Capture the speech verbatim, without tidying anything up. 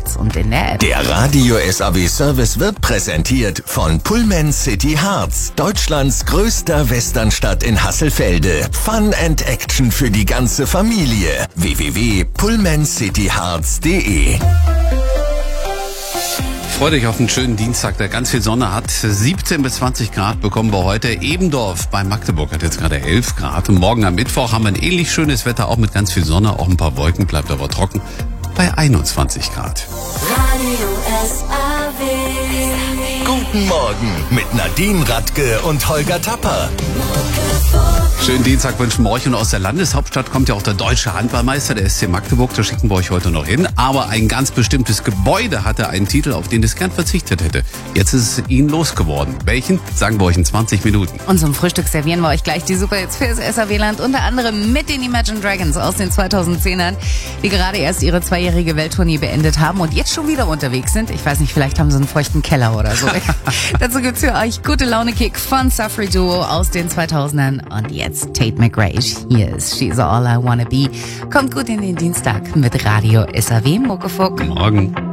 Netz und in der App. Der Radio S A W Service wird präsentiert von Pullman City Harz, Deutschlands größter Westernstadt in Hasselfelde. Fun and Action für die ganze Familie. w w w punkt pullman city harz punkt de. Freut euch auf einen schönen Dienstag, der ganz viel Sonne hat. siebzehn bis zwanzig Grad bekommen wir heute. Ebendorf bei Magdeburg hat jetzt gerade elf Grad. Und morgen am Mittwoch haben wir ein ähnlich schönes Wetter, auch mit ganz viel Sonne, auch ein paar Wolken, bleibt aber trocken bei einundzwanzig Grad. Radio S A W. Guten Morgen mit Nadine Radke und Holger Tapper. Schönen Dienstag wünschen wir euch, und aus der Landeshauptstadt kommt ja auch der deutsche Handballmeister, der S C Magdeburg, da schicken wir euch heute noch hin. Aber ein ganz bestimmtes Gebäude hatte einen Titel, auf den es gern verzichtet hätte. Jetzt ist es ihnen losgeworden. Welchen? Sagen wir euch in zwanzig Minuten. Und zum Frühstück servieren wir euch gleich die Superhits fürs S A W-Land, unter anderem mit den Imagine Dragons aus den zweitausendzehnern, die gerade erst ihre zweijährige Welttournee beendet haben und jetzt schon wieder unterwegs sind. Ich weiß nicht, vielleicht haben sie einen feuchten Keller oder so. Dazu gibt's für euch gute Laune-Kick von Suffrey Duo aus den zweitausendern und jetzt Tate McRae. Hier ist She's All I Wanna Be. Kommt gut in den Dienstag mit Radio S A W Muckefuck. Morgen.